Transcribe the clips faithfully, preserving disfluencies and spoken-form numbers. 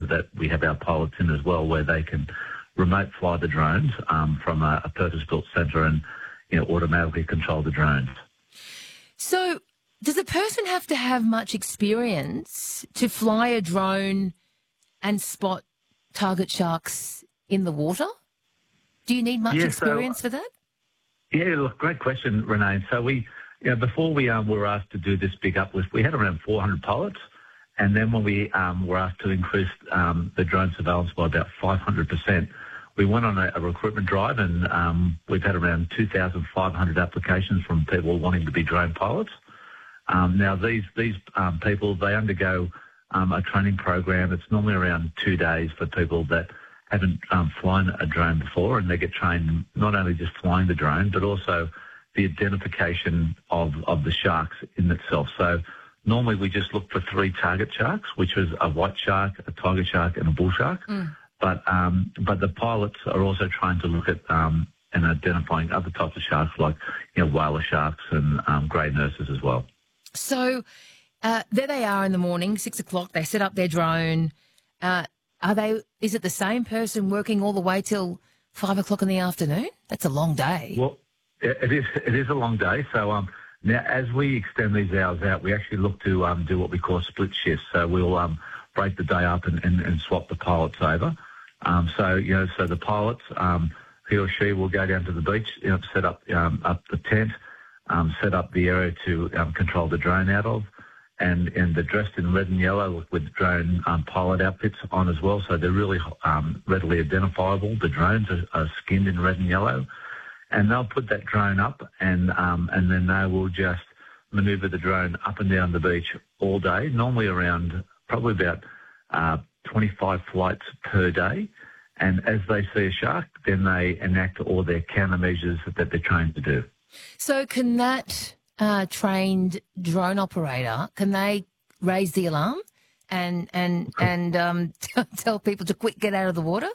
that we have our pilots in as well, where they can remote fly the drones um, from a, a purpose-built centre and, you know, automatically control the drones. So does a person have to have much experience to fly a drone and spot target sharks in the water? Do you need much yeah, experience so, for that? Yeah, look, great question, Renee. So we, you know, before we um, were asked to do this big uplift, we had around four hundred pilots. And then when we um, were asked to increase um, the drone surveillance by about five hundred percent, we went on a, a recruitment drive, and um, we've had around two thousand five hundred applications from people wanting to be drone pilots. Um, now, these these um, people, they undergo um, a training program. It's normally around two days for people that haven't um, flown a drone before, and they get trained not only just flying the drone, but also the identification of, of the sharks in itself. So normally we just look for three target sharks, which is a white shark, a tiger shark, and a bull shark. Mm. But um, but the pilots are also trying to look at um, and identifying other types of sharks, like, you know, whaler sharks and um, grey nurses as well. So uh, there they are in the morning, six o'clock. They set up their drone. Uh, are they? Is it the same person working all the way till five o'clock in the afternoon? That's a long day. Well, it is. It is a long day. So um, now, as we extend these hours out, we actually look to um, do what we call split shifts. So we'll um, break the day up and, and, and swap the pilots over. Um, so you know, so the pilots, um, he or she will go down to the beach, you know, set up um, up the tent, um, set up the area to um, control the drone out of. And, and they're dressed in red and yellow with drone um, pilot outfits on as well, so they're really um, readily identifiable. The drones are, are skinned in red and yellow, and they'll put that drone up, and um, and then they will just manoeuvre the drone up and down the beach all day, normally around probably about uh, twenty-five flights per day. And as they see a shark, then they enact all their countermeasures that they're trained to do. So can that Uh, trained drone operator, can they raise the alarm and and and um, tell people to quick get out of the water?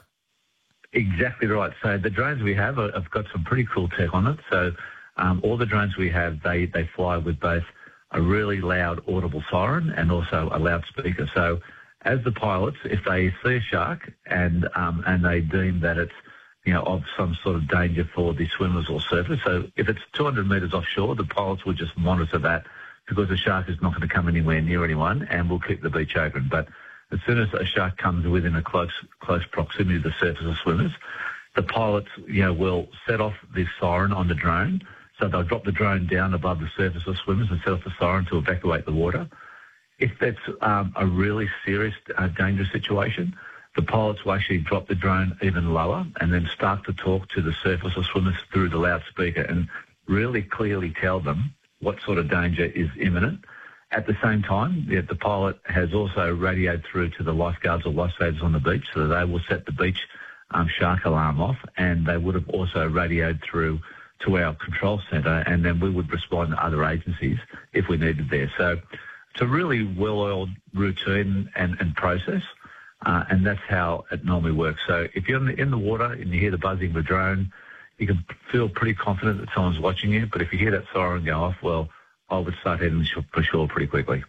Exactly right. So the drones we have are, have got some pretty cool tech on it. So um, all the drones we have, they, they fly with both a really loud audible siren and also a loudspeaker. So as the pilots, if they see a shark and um, and they deem that it's, you know, of some sort of danger for the swimmers or surfers. So if it's two hundred metres offshore, the pilots will just monitor that, because the shark is not going to come anywhere near anyone, and we'll keep the beach open. But as soon as a shark comes within a close close proximity to the surface of swimmers, the pilots, you know, will set off the siren on the drone. So they'll drop the drone down above the surface of swimmers and set off the siren to evacuate the water. If that's um, a really serious, uh, dangerous situation, the pilots will actually drop the drone even lower and then start to talk to the surface of swimmers through the loudspeaker and really clearly tell them what sort of danger is imminent. At the same time, the, the pilot has also radioed through to the lifeguards or lifesavers on the beach, so they will set the beach um, shark alarm off, and they would have also radioed through to our control centre, and then we would respond to other agencies if we needed there. So it's a really well-oiled routine and, and process. Uh, and that's how it normally works. So if you're in the, in the water and you hear the buzzing of a drone, you can feel pretty confident that someone's watching you. But if you hear that siren go off, well, I would start heading for shore pretty quickly.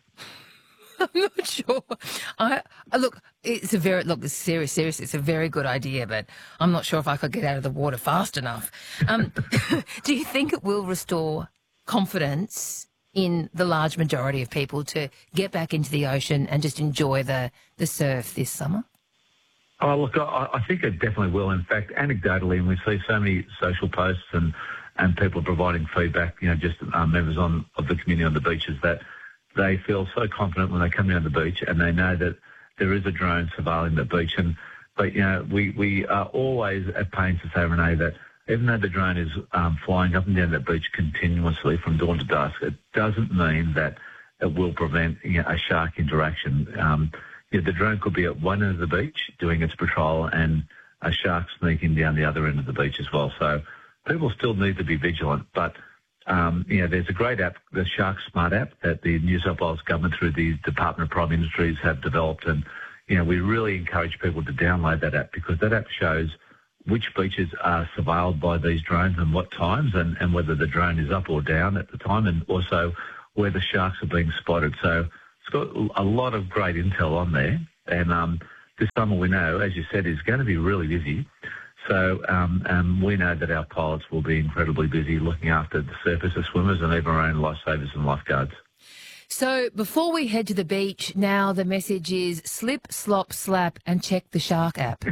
I'm not sure. I, I look, it's a very look. It's serious, serious. It's a very good idea, but I'm not sure if I could get out of the water fast enough. Um, do you think it will restore confidence in the large majority of people to get back into the ocean and just enjoy the, the surf this summer? Oh, look, I, I think it definitely will. In fact, anecdotally, and we see so many social posts and, and people providing feedback, you know, just um, members on of the community on the beaches, that they feel so confident when they come down the beach and they know that there is a drone surveilling the beach. And But, you know, we, we are always at pains to say, Renee, that even though the drone is um, flying up and down that beach continuously from dawn to dusk, it doesn't mean that it will prevent, you know, a shark interaction. Um, you know, the drone could be at one end of the beach doing its patrol and a shark sneaking down the other end of the beach as well. So people still need to be vigilant. But, um, you know, there's a great app, the Shark Smart app, that the New South Wales government through the Department of Prime Industries have developed. And, you know, we really encourage people to download that app, because that app shows which beaches are surveilled by these drones and what times, and, and whether the drone is up or down at the time, and also where the sharks are being spotted. So it's got a lot of great intel on there. And um, this summer we know, as you said, is going to be really busy. So um, um, we know that our pilots will be incredibly busy looking after the surface of swimmers and even our own lifesavers and lifeguards. So before we head to the beach, now the message is slip, slop, slap and check the Shark app.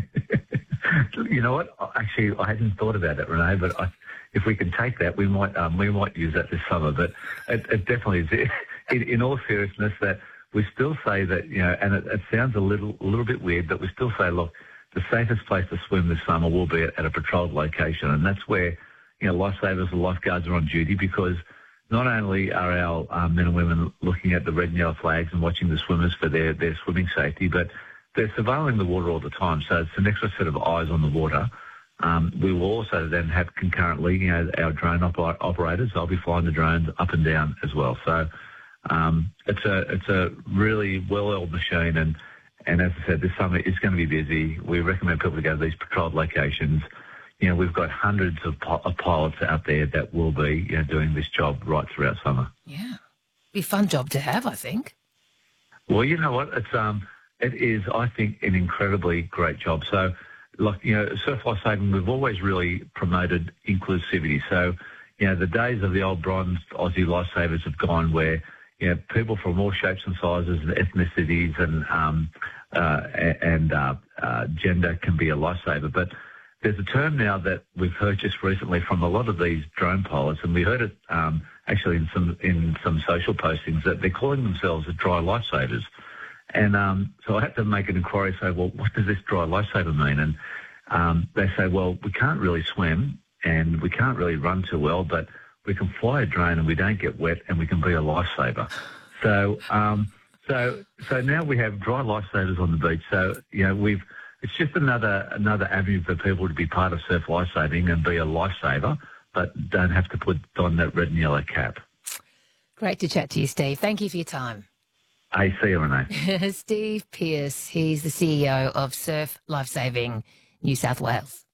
You know what? Actually, I hadn't thought about that, Renee, but I, if we can take that, we might um, we might use that this summer. But it, it definitely is. In, in all seriousness, that we still say that, you know, and it, it sounds a little a little bit weird, but we still say, look, the safest place to swim this summer will be at, at a patrolled location, and that's where, you know, lifesavers and lifeguards are on duty, because not only are our um, men and women looking at the red and yellow flags and watching the swimmers for their, their swimming safety, but they're surveilling the water all the time. So it's an extra set of eyes on the water. Um, we will also then have concurrently, you know, our drone oper- operators. They'll be flying the drones up and down as well. So um, it's a it's a really well-oiled machine, and and as I said, this summer it's going to be busy. We recommend people to go to these patrolled locations. You know, we've got hundreds of, of pilots out there that will be, you know, doing this job right throughout summer. Yeah, be a fun job to have, I think. Well, you know what? It's um, it is, I think, an incredibly great job. So, like, you know, surf life saving, we've always really promoted inclusivity. So, you know, the days of the old bronze Aussie lifesavers have gone, where, you know, people from all shapes and sizes and ethnicities and um, uh, and uh, uh, gender can be a lifesaver, but there's a term now that we've purchased recently from a lot of these drone pilots, and we heard it um, actually in some in some social postings, that they're calling themselves the dry lifesavers. And um, so I had to make an inquiry, say, well, what does this dry lifesaver mean? And um, they say, well, we can't really swim and we can't really run too well, but we can fly a drone and we don't get wet and we can be a lifesaver. So um, so so now we have dry lifesavers on the beach. So, you know, we've It's just another another avenue for people to be part of surf lifesaving and be a lifesaver, but don't have to put on that red and yellow cap. Great to chat to you, Steve. Thank you for your time. Hey, see you, Renee. Steve Pearce, he's the C E O of Surf Lifesaving New South Wales.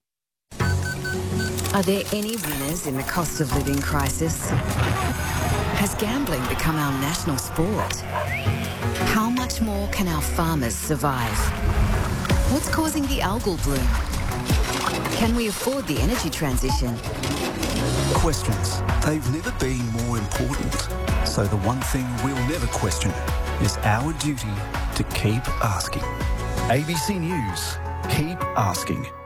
Are there any winners in the cost of living crisis? Has gambling become our national sport? How much more can our farmers survive? What's causing the algal bloom? Can we afford the energy transition? Questions. They've never been more important. So the one thing we'll never question is our duty to keep asking. A B C News. Keep asking.